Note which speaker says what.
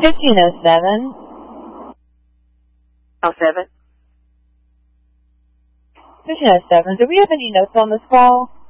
Speaker 1: 1507.
Speaker 2: 07.
Speaker 1: 1507. Do we have any notes on this call?